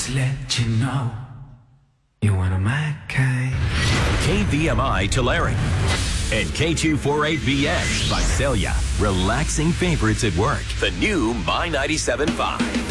to let you know you're one of my kind. KVMI Tulare and K248BX Visalia. Relaxing favorites at work. The new My 97.5.